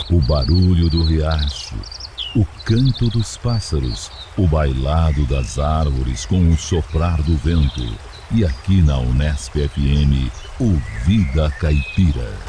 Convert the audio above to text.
o barulho do riacho, o canto dos pássaros, o bailado das árvores com o soprar do vento. E aqui na Unesp FM, o Vida Caipira.